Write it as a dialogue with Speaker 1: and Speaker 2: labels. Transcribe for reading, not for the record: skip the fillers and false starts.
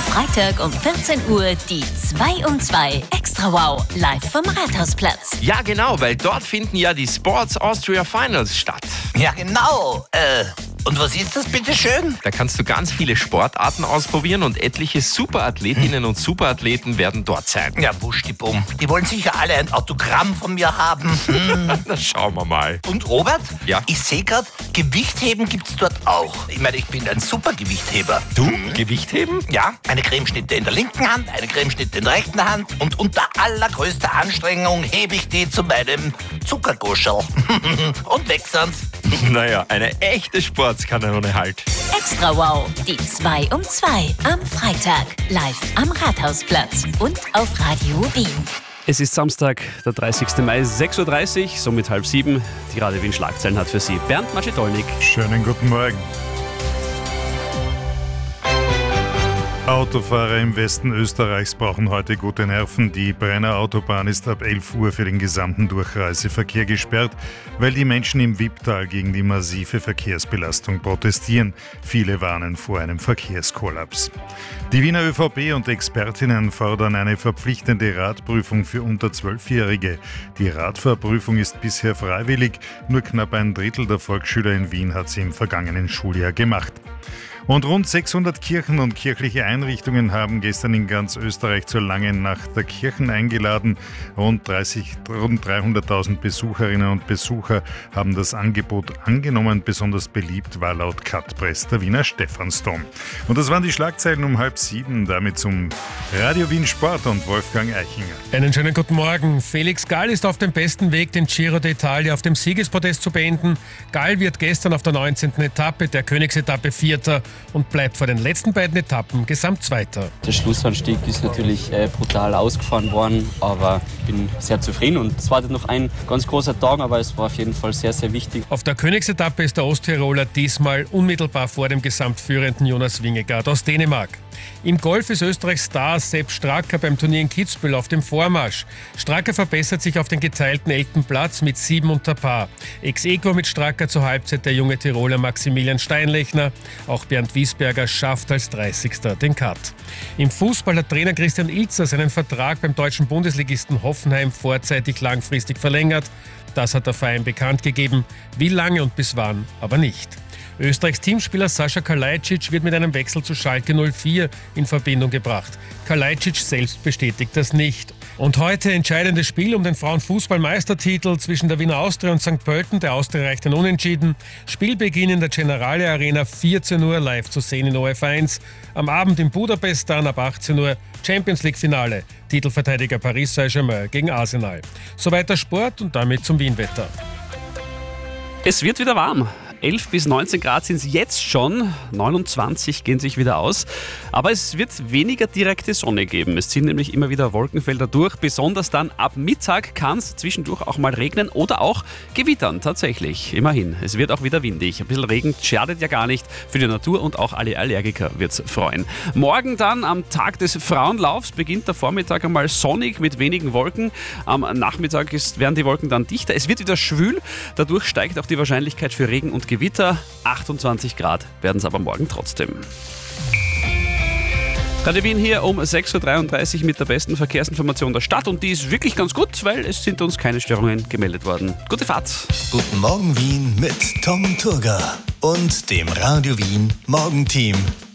Speaker 1: Freitag um 14 Uhr die 2 um 2 Extra Wow live vom Rathausplatz.
Speaker 2: Ja, genau, weil dort finden ja die Sports Austria Finals statt.
Speaker 3: Ja, genau. Und was ist das, bitteschön?
Speaker 2: Da kannst du ganz viele Sportarten ausprobieren und etliche Superathletinnen und Superathleten werden dort sein.
Speaker 3: Ja, wuschdibumm. Die wollen sicher alle ein Autogramm von mir haben.
Speaker 2: Na, schauen wir mal.
Speaker 3: Und Robert?
Speaker 2: Ja?
Speaker 3: Ich sehe gerade, Gewichtheben gibt's dort auch. Ich meine, ich bin ein super Gewichtheber.
Speaker 2: Du? Gewichtheben?
Speaker 3: Ja, eine Cremeschnitte in der linken Hand, eine Cremeschnitte in der rechten Hand und unter allergrößter Anstrengung hebe ich die zu meinem Zuckerguschel. Und weg sind's.
Speaker 2: Naja, eine echte Sportskanone halt.
Speaker 1: Extra Wow, die 2 um 2 am Freitag live am Rathausplatz und auf Radio Wien.
Speaker 4: Es ist Samstag, der 30. Mai, 6.30 Uhr, somit 6:30. Die Radio Wien Schlagzeilen hat für Sie Bernd Maschitolnik.
Speaker 5: Schönen guten Morgen. Autofahrer im Westen Österreichs brauchen heute gute Nerven. Die Brenner Autobahn ist ab 11 Uhr für den gesamten Durchreiseverkehr gesperrt, weil die Menschen im Wipptal gegen die massive Verkehrsbelastung protestieren. Viele warnen vor einem Verkehrskollaps. Die Wiener ÖVP und Expertinnen fordern eine verpflichtende Radprüfung für unter 12-Jährige. Die Radfahrprüfung ist bisher freiwillig, nur knapp ein Drittel der Volksschüler in Wien hat sie im vergangenen Schuljahr gemacht. Und rund 600 Kirchen und kirchliche Einrichtungen haben gestern in ganz Österreich zur langen Nacht der Kirchen eingeladen. Rund 300.000 Besucherinnen und Besucher haben das Angebot angenommen. Besonders beliebt war laut Katpress der Wiener Stephansdom. Und das waren die Schlagzeilen um 6:30. Damit zum Radio Wien Sport und Wolfgang Eichinger.
Speaker 6: Einen schönen guten Morgen. Felix Gall ist auf dem besten Weg, den Giro d'Italia auf dem Siegespodest zu beenden. Gall wird gestern auf der 19. Etappe, der Königsetappe, Vierter und bleibt vor den letzten beiden Etappen Gesamtzweiter.
Speaker 7: Der Schlussanstieg ist natürlich brutal ausgefahren worden, aber ich bin sehr zufrieden und es wartet noch ein ganz großer Tag, aber es war auf jeden Fall sehr, sehr wichtig.
Speaker 6: Auf der Königsetappe ist der Osttiroler diesmal unmittelbar vor dem gesamtführenden Jonas Vingegaard aus Dänemark. Im Golf ist Österreichs Star Sepp Straka beim Turnier in Kitzbühel auf dem Vormarsch. Straka verbessert sich auf den geteilten 11. Platz mit 7 unter Paar. Ex-Aequo mit Straka zur Halbzeit der junge Tiroler Maximilian Steinlechner. Auch Bernd Wiesberger schafft als 30. den Cut. Im Fußball hat Trainer Christian Ilzer seinen Vertrag beim deutschen Bundesligisten Hoffenheim vorzeitig langfristig verlängert. Das hat der Verein bekannt gegeben. Wie lange und bis wann aber nicht. Österreichs Teamspieler Sascha Kalajdzic wird mit einem Wechsel zu Schalke 04 in Verbindung gebracht. Kalajdzic selbst bestätigt das nicht. Und heute entscheidendes Spiel um den Frauenfußballmeistertitel zwischen der Wiener Austria und St. Pölten. Der Austria erreicht ein Unentschieden. Spielbeginn in der Generale Arena, 14 Uhr, live zu sehen in OF1. Am Abend in Budapest dann ab 18 Uhr Champions League Finale. Titelverteidiger Paris Saint-Germain gegen Arsenal. Soweit der Sport und damit zum Wienwetter.
Speaker 4: Es wird wieder warm. 11 bis 19 Grad sind es jetzt schon, 29 gehen sich wieder aus. Aber es wird weniger direkte Sonne geben. Es ziehen nämlich immer wieder Wolkenfelder durch. Besonders dann ab Mittag kann es zwischendurch auch mal regnen oder auch gewittern, tatsächlich. Immerhin, es wird auch wieder windig. Ein bisschen Regen schadet ja gar nicht für die Natur und auch alle Allergiker wird es freuen. Morgen dann am Tag des Frauenlaufs beginnt der Vormittag einmal sonnig mit wenigen Wolken. Am Nachmittag werden die Wolken dann dichter. Es wird wieder schwül, dadurch steigt auch die Wahrscheinlichkeit für Regen und Gewitter. 28 Grad werden es aber morgen trotzdem. Radio Wien hier um 6.33 Uhr mit der besten Verkehrsinformation der Stadt und die ist wirklich ganz gut, weil es sind uns keine Störungen gemeldet worden. Gute Fahrt!
Speaker 8: Guten Morgen Wien mit Tom Turga und dem Radio Wien Morgenteam.